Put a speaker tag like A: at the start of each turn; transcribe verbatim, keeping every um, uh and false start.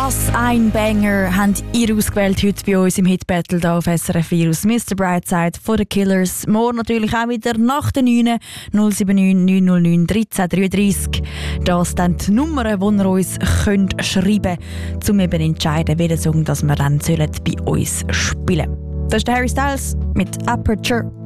A: Was ein Banger habt ihr ausgewählt heute bei uns im Hit Battle hier auf S R F vier aus Mister Brightside von The Killers. Morgen natürlich auch wieder nach den neun null sieben neun neun null neun eins drei drei drei. Das sind die Nummern, die ihr uns könnt schreiben könnt, um eben zu entscheiden, welchen Song das wir dann bei uns spielen sollen. Das ist der Harry Styles mit Aperture.